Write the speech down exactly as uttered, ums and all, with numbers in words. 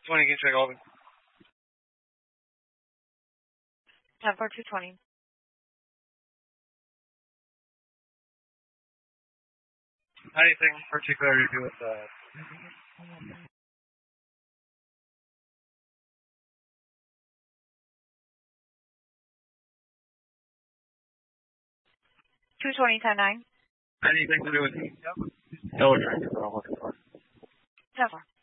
twenty, can you check Albany? ten four two twenty. Anything particular to do with uh two twenty ten nine. anything to do with no, we're trying to looking for. ten four.